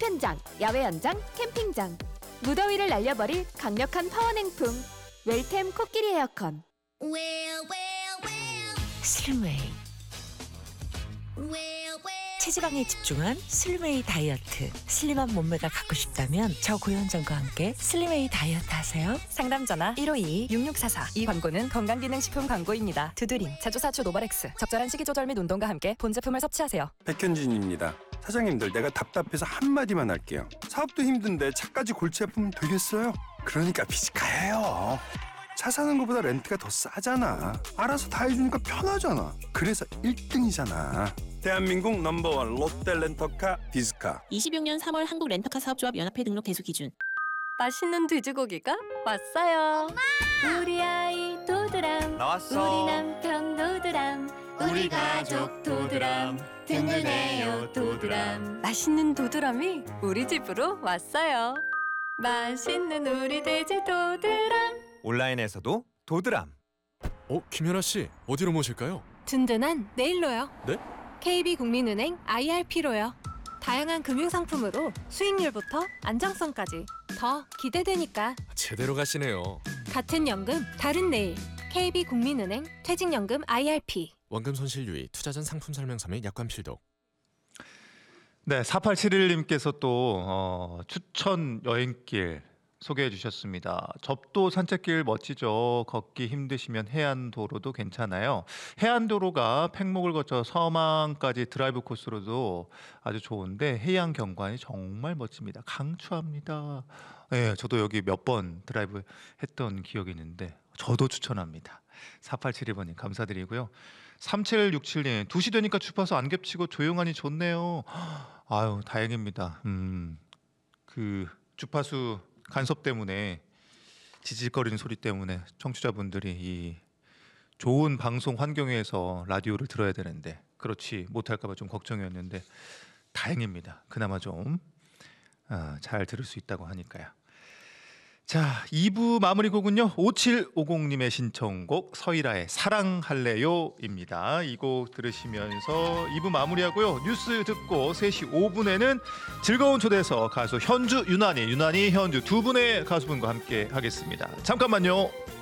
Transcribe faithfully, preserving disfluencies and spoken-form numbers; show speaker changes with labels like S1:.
S1: 현장, 야외 현장, 캠핑장. 무더위를 날려버릴 강력한 파워냉풍. 웰템 코끼리 에어컨.
S2: 슬림웨이. 체지방에 집중한 슬림웨이 다이어트. 슬림한 몸매가 갖고 싶다면 저 고현정과 함께 슬림웨이 다이어트 하세요.
S3: 상담 전화 일오이이 육육사사. 이 광고는 건강기능식품 광고입니다. 두드림, 제조사추 노바렉스. 적절한 식이 조절 및 운동과 함께 본 제품을 섭취하세요.
S4: 백현진입니다. 사장님들, 내가 답답해서 한마디만 할게요. 사업도 힘든데 차까지 골치 아프면 되겠어요? 그러니까 비즈카예요. 차 사는 것보다 렌트가 더 싸잖아. 알아서 다 해주니까 편하잖아. 그래서 일 등이잖아. 대한민국 넘버원 롯데 렌터카 비즈카.
S5: 이십육 년 삼월 한국 렌터카 사업조합 연합회 등록 대수 기준.
S6: 맛있는 돼지고기가 왔어요. 엄마! 우리 아이 도드람.
S7: 나왔어.
S6: 우리 남편 도드람. 우리 가족 도드람. 든든해요 도드람. 맛있는 도드람이 우리 집으로 왔어요. 맛있는 우리 돼지 도드람.
S7: 온라인에서도 도드람.
S8: 어, 김연아 씨, 어디로 모실까요?
S6: 든든한 내일로요.
S8: 네?
S6: 케이비국민은행 아이알피로요. 다양한 금융상품으로 수익률부터 안정성까지 더 기대되니까.
S8: 제대로 가시네요.
S6: 같은 연금 다른 내일. 케이비국민은행 퇴직연금 아이알피.
S8: 원금 손실 유의, 투자 전 상품 설명서 및 약관 필독.
S9: 네, 사팔칠일님께서 또 어, 추천 여행길 소개해 주셨습니다. 접도 산책길 멋지죠. 걷기 힘드시면 해안도로도 괜찮아요. 해안도로가 팽목을 거쳐 서망까지 드라이브 코스로도 아주 좋은데 해양 경관이 정말 멋집니다. 강추합니다. 네, 저도 여기 몇 번 드라이브 했던 기억이 있는데 저도 추천합니다. 사팔칠일 번님 감사드리고요. 삼칠육칠님 두 시 되니까 주파수 안 겹치고 조용하니 좋네요. 아유, 다행입니다. 음, 그 주파수 간섭 때문에, 지질거리는 소리 때문에 청취자분들이 이 좋은 방송 환경에서 라디오를 들어야 되는데 그렇지 못할까 봐 좀 걱정이었는데 다행입니다. 그나마 좀 잘 들을 수 있다고 하니까요. 자, 이 부 마무리 곡은요, 오칠오공님의 신청곡 서일아의 사랑할래요입니다. 이 곡 들으시면서 이 부 마무리하고요. 뉴스 듣고 세 시 오 분에는 즐거운 초대석 가수 현주, 유난히, 유난히, 현주 두 분의 가수분과 함께 하겠습니다. 잠깐만요.